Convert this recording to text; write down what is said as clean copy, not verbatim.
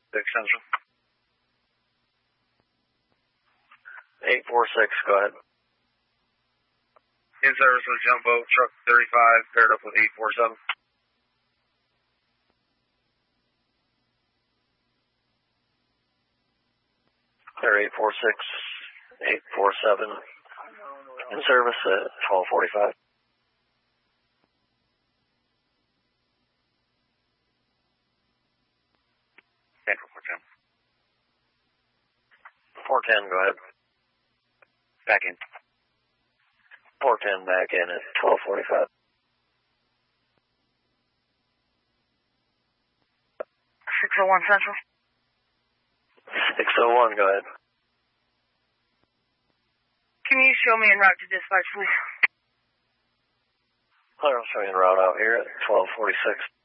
Central. 846, go ahead. In service with Jumbo, truck 35, paired up with 847. Clear 846, 847. In service at 1245. 410, go ahead. Back in. 410 back in at 1245. 601 Central. 601, go ahead. Can you show me en route to dispatch, please? I'll show you en route out here at 1246.